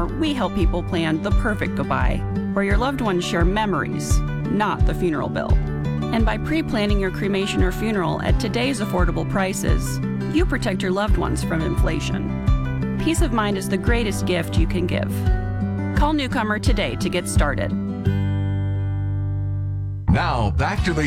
we help people plan the perfect goodbye, where your loved ones share memories, not the funeral bill. And by pre-planning your cremation or funeral at today's affordable prices, you protect your loved ones from inflation. Peace of mind is the greatest gift you can give. Call Newcomer today to get started. Now, back to the